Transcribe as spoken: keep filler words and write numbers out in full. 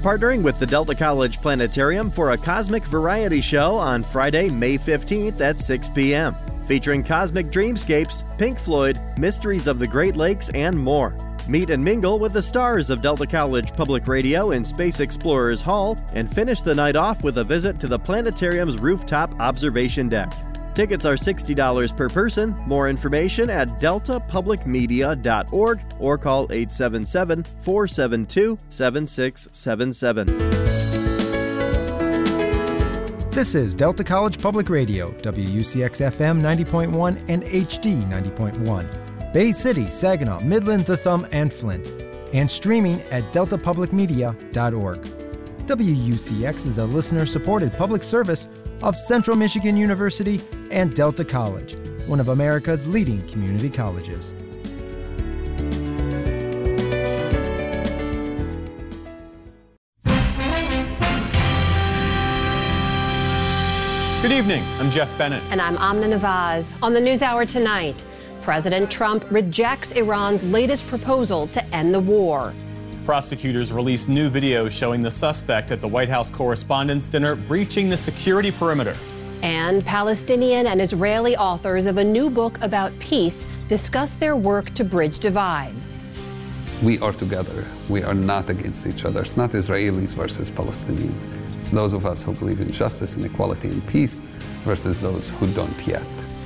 partnering with the Delta College Planetarium for a Cosmic Variety Show on Friday, May fifteenth at six p.m., featuring cosmic dreamscapes, Pink Floyd, mysteries of the Great Lakes, and more. Meet and mingle with the stars of Delta College Public Radio in Space Explorers Hall and finish the night off with a visit to the planetarium's rooftop observation deck. Tickets are sixty dollars per person. More information at delta public media dot org or call eight seven seven, four seven two, seven six seven seven. This is Delta College Public Radio, W U C X F M ninety point one and H D ninety point one. Bay City, Saginaw, Midland, The Thumb, and Flint. And streaming at delta public media dot org. W U C X is a listener-supported public service of Central Michigan University and Delta College, one of America's leading community colleges. Good evening, I'm Jeff Bennett. And I'm Amna Nawaz. On the NewsHour tonight, President Trump rejects Iran's latest proposal to end the war. Prosecutors released new video showing the suspect at the White House Correspondents' Dinner breaching the security perimeter. And Palestinian and Israeli authors of a new book about peace discuss their work to bridge divides. We are together. We are not against each other. It's not Israelis versus Palestinians. It's those of us who believe in justice and equality and peace versus those who don't yet.